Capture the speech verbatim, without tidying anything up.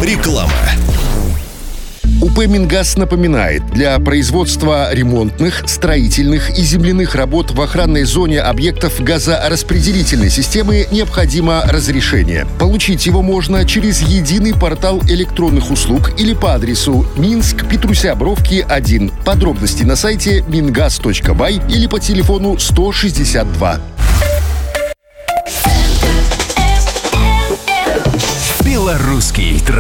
Реклама. УП «Мингаз» напоминает, для производства ремонтных, строительных и земляных работ в охранной зоне объектов газораспределительной системы необходимо разрешение. Получить его можно через единый портал электронных услуг или по адресу Минск, Петруся Бровки, один. Подробности на сайте мингаз точка бай или по телефону сто шестьдесят два. Белорусский